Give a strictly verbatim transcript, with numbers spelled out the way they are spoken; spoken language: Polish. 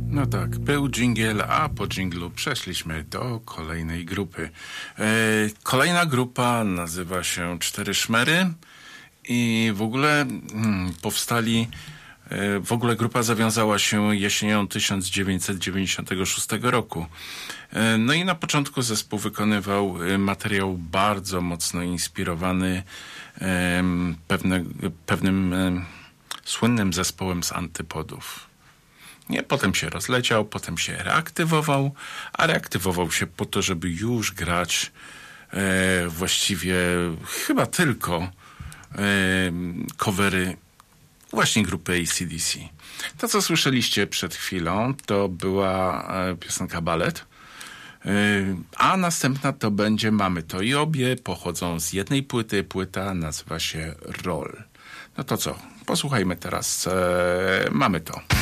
No tak, był dżingiel, a po dżinglu przeszliśmy do kolejnej grupy. E, kolejna grupa nazywa się Cztery Szmery i w ogóle hmm, powstali, e, w ogóle grupa zawiązała się jesienią tysiąc dziewięćset dziewięćdziesiątego szóstego roku. E, no i na początku zespół wykonywał materiał bardzo mocno inspirowany e, pewne, pewnym e, słynnym zespołem z Antypodów. Nie, potem się rozleciał, potem się reaktywował, a reaktywował się po to, żeby już grać e, właściwie chyba tylko e, covery właśnie grupy A C D C. To, co słyszeliście przed chwilą, to była e, piosenka Ballet, e, a następna to będzie Mamy to i obie, pochodzą z jednej płyty, płyta nazywa się Roll. No to co, posłuchajmy teraz e, Mamy to.